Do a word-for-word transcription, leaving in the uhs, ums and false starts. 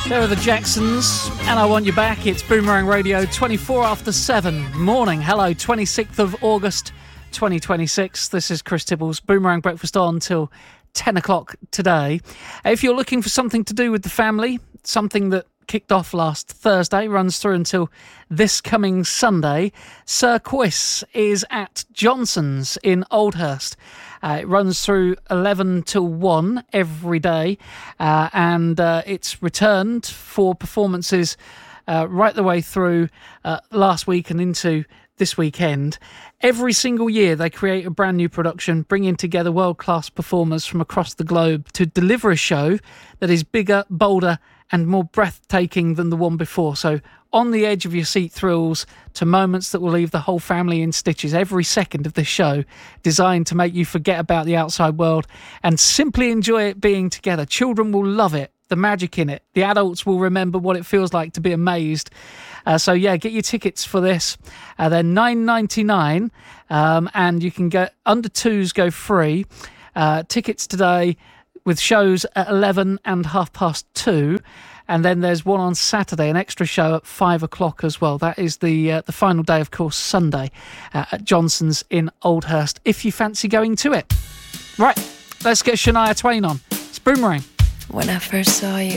There are the Jacksons, and I Want You Back. It's Boomerang Radio, twenty-four after seven. Morning. Hello, twenty-sixth of August, twenty twenty-six. This is Chris Tibbles. Boomerang Breakfast on till ten o'clock today. If you're looking for something to do with the family, something that kicked off last Thursday, runs through until this coming Sunday, Sir Quiz is at Johnson's in Oldhurst. Uh, it runs through eleven till one every day, uh, and uh, it's returned for performances uh, right the way through uh, last week and into this weekend. Every single year they create a brand new production, bringing together world-class performers from across the globe to deliver a show that is bigger, bolder and more breathtaking than the one before. So on the edge of your seat thrills to moments that will leave the whole family in stitches. Every second of this show designed to make you forget about the outside world and simply enjoy it being together. Children will love it, the magic in it. The adults will remember what it feels like to be amazed. Uh, so yeah, get your tickets for this. Uh, they're nine ninety-nine, um, and you can go under twos go free. Uh, tickets today with shows at eleven and half past two. And then there's one on Saturday, an extra show at five o'clock as well. That is the uh, the final day, of course, Sunday uh, at Johnson's in Oldhurst, if you fancy going to it. Right, let's get Shania Twain on. It's Boomerang. When I first saw you,